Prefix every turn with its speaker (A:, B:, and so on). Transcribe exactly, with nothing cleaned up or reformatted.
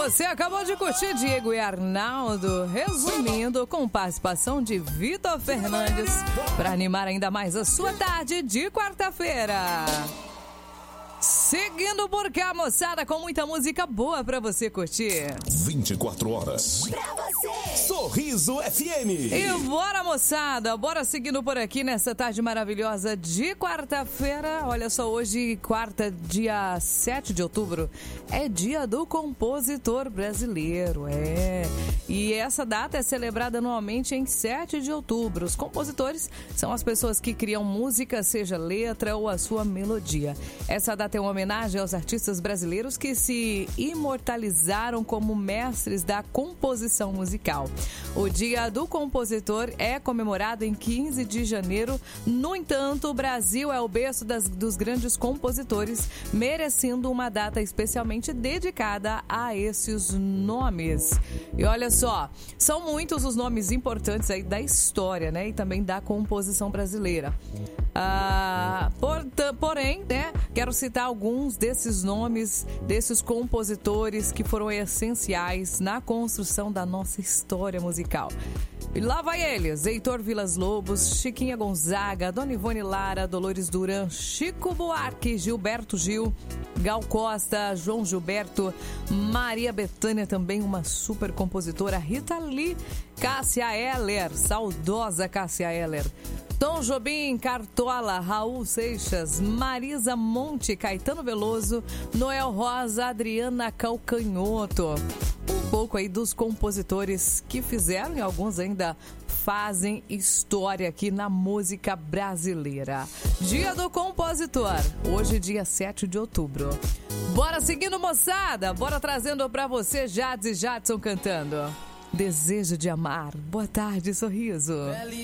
A: Você acabou de curtir Diego e Arnaldo, resumindo, com participação de Vitor Fernandes, para animar ainda mais a sua tarde de quarta-feira. Seguindo por cá, moçada, com muita música boa pra você curtir.
B: vinte e quatro horas. Pra você. Sorriso F M.
A: E bora, moçada, bora seguindo por aqui nessa tarde maravilhosa de quarta-feira. Olha só, hoje, quarta, dia sete de outubro, é dia do compositor brasileiro, é. E essa data é celebrada anualmente em sete de outubro. Os compositores são as pessoas que criam música, seja letra ou a sua melodia. Essa data é uma homenagem aos artistas brasileiros que se imortalizaram como mestres da composição musical. O Dia do Compositor é comemorado em quinze de janeiro. No entanto, o Brasil é o berço das, dos grandes compositores, merecendo uma data especialmente dedicada a esses nomes. E olha só, são muitos os nomes importantes aí da história, né? E também da composição brasileira. Ah, por, porém, né, quero citar alguns desses nomes, desses compositores que foram essenciais na construção da nossa história musical. E lá vai eles: Heitor Vilas-Lobos, Chiquinha Gonzaga, Dona Ivone Lara, Dolores Duran, Chico Buarque, Gilberto Gil, Gal Costa, João Gilberto, Maria Bethânia, também uma super compositora, Rita Lee, Cássia Eller, saudosa Cássia Eller, Tom Jobim, Cartola, Raul Seixas, Marisa Monte, Caetano Veloso, Noel Rosa, Adriana Calcanhoto. Um pouco aí dos compositores que fizeram e alguns ainda fazem história aqui na música brasileira. Dia do Compositor, hoje dia sete de outubro. Bora seguindo, moçada, bora trazendo pra você Jades e Jadson cantando Desejo de Amar. Boa tarde, Sorriso.